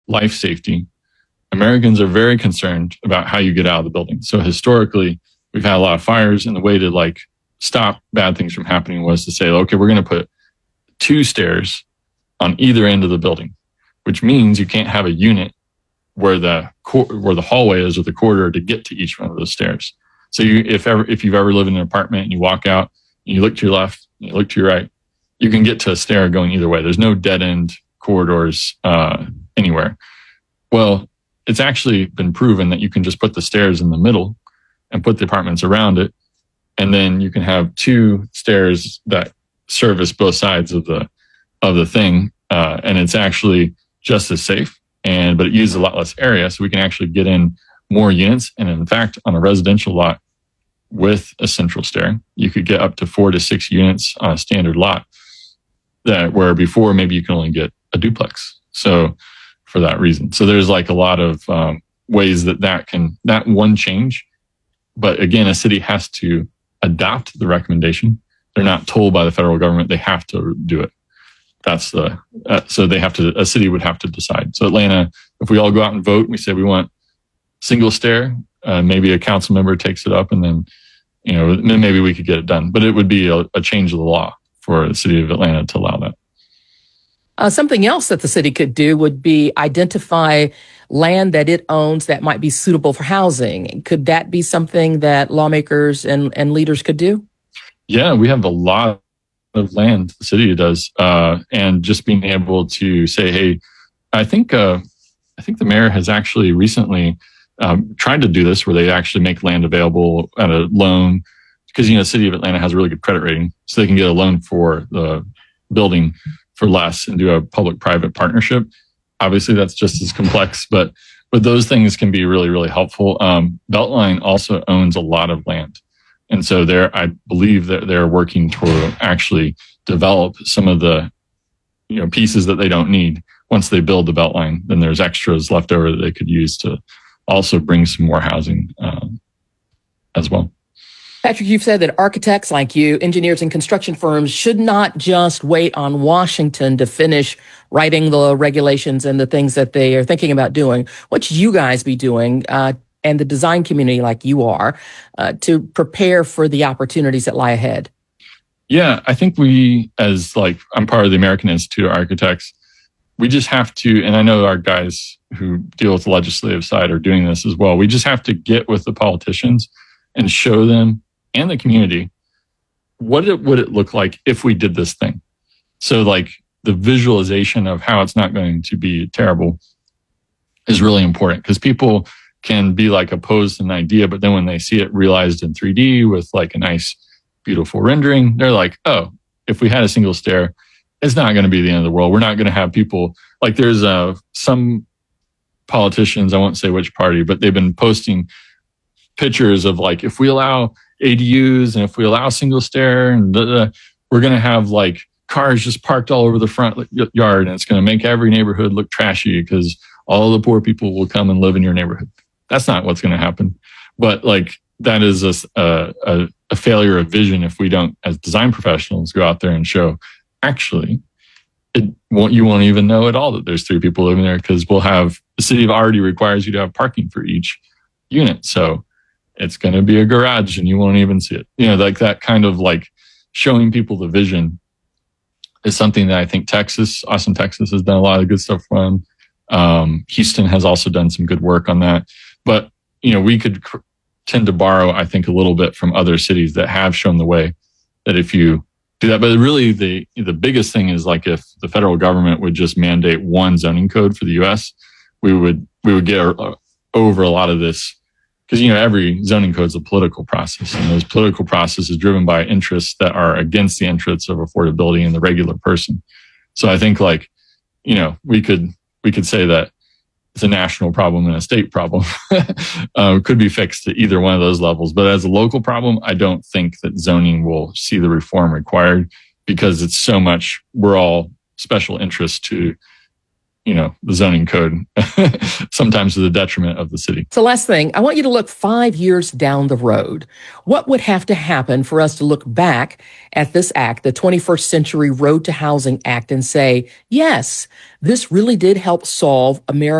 life safety, Americans are very concerned about how you get out of the building. So historically, we've had a lot of fires, and the way to like stop bad things from happening was to say, okay, we're going to put 2 stairs on either end of the building, which means you can't have a unit where the hallway is or the corridor to get to each one of those stairs. So if you've ever lived in an apartment and you walk out and you look to your left and you look to your right, you can get to a stair going either way. There's no dead end corridors anywhere. Well, it's actually been proven that you can just put the stairs in the middle and put the apartments around it, and then you can have 2 stairs that service both sides of the thing, and it's actually just as safe. But it uses a lot less area, so we can actually get in more units. And in fact, on a residential lot with a central stair, you could get up to 4 to 6 units on a standard lot, where before maybe you can only get a duplex. So for that reason, so there's like a lot of ways that one change. But again, a city has to adopt the recommendation. They're not told by the federal government; they have to do it. That's so they have to. A city would have to decide. So Atlanta, if we all go out and vote, we say we want single stair. Maybe a council member takes it up, and then maybe we could get it done. But it would be a change of the law for the city of Atlanta to allow that. Something else that the city could do would be identify land that it owns that might be suitable for housing. Could that be something that lawmakers and leaders could do? Yeah, we have a lot of land, the city does, and just being able to say, hey, I think the mayor has actually recently tried to do this, where they actually make land available at a loan, because the city of Atlanta has a really good credit rating, so they can get a loan for the building for less and do a public-private partnership. Obviously, that's just as complex, but those things can be really, really helpful. Beltline also owns a lot of land. And so I believe that they're working to actually develop some of the pieces that they don't need. Once they build the Beltline, then there's extras left over that they could use to also bring some more housing as well. Patrick, you've said that architects like you, engineers and construction firms, should not just wait on Washington to finish writing the regulations and the things that they are thinking about doing. What should you guys be doing, and the design community like you are, to prepare for the opportunities that lie ahead? Yeah, I think I'm part of the American Institute of Architects. We just have to, and I know our guys who deal with the legislative side are doing this as well. We just have to get with the politicians and show them and the community would it look like if we did this thing. So like the visualization of how it's not going to be terrible is really important, because people can be like opposed to an idea, but then when they see it realized in 3D with like a nice, beautiful rendering, they're like, oh, if we had a single stair, it's not going to be the end of the world. We're not going to have people like there's some politicians, I won't say which party, but they've been posting pictures of like, if we allow ADUs and if we allow single stair, and we're going to have like cars just parked all over the front yard, and it's going to make every neighborhood look trashy because all the poor people will come and live in your neighborhood. That's not what's going to happen. But like that is a failure of vision if we don't, as design professionals, go out there and show, actually, you won't even know at all that there's 3 people living there, because the city already requires you to have parking for each unit. So it's going to be a garage and you won't even see it. Like that kind of like showing people the vision is something that I think Austin, Texas has done a lot of good stuff from. Houston has also done some good work on that. But, we could tend to borrow, I think, a little bit from other cities that have shown the way that if you do that. But really the biggest thing is like if the federal government would just mandate one zoning code for the US, we would get over a lot of this. Because, every zoning code is a political process, and those political processes driven by interests that are against the interests of affordability and the regular person. So I think we could say that it's a national problem and a state problem. Could be fixed at either one of those levels. But as a local problem, I don't think that zoning will see the reform required, because it's so much, we're all special interests to the zoning code, sometimes to the detriment of the city. So last thing, I want you to look 5 years down the road. What would have to happen for us to look back at this act, the 21st Century Road to Housing Act, and say, yes, this really did help solve America's